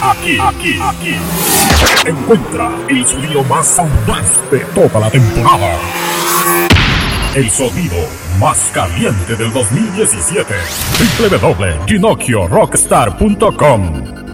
Aquí. Encuentra el sonido más audaz de toda la temporada. El sonido más caliente del 2017. www.GinocchioRockstar.com